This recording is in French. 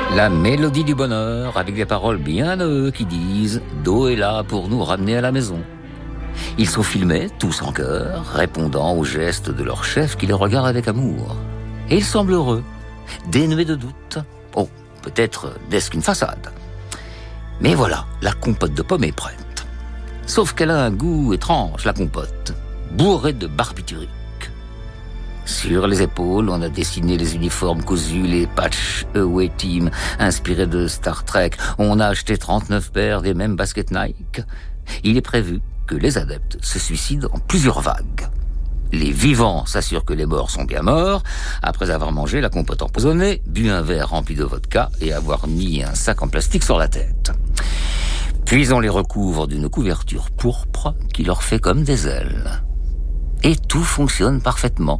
La mélodie du bonheur, avec des paroles bien à eux qui disent « Do est là pour nous ramener à la maison ». Ils sont filmés, tous en chœur, répondant aux gestes de leur chef qui les regarde avec amour. Et ils semblent heureux, dénués de doute. Oh, peut-être n'est-ce qu'une façade. Mais voilà, la compote de pommes est prête. Sauf qu'elle a un goût étrange, la compote, bourrée de barbiturique. Sur les épaules, on a dessiné les uniformes cousus, les patchs Away Team, inspirés de Star Trek. On a acheté 39 paires des mêmes baskets Nike. Il est prévu que les adeptes se suicident en plusieurs vagues. Les vivants s'assurent que les morts sont bien morts, après avoir mangé la compote empoisonnée, bu un verre rempli de vodka et avoir mis un sac en plastique sur la tête. Puis on les recouvre d'une couverture pourpre qui leur fait comme des ailes. Et tout fonctionne parfaitement.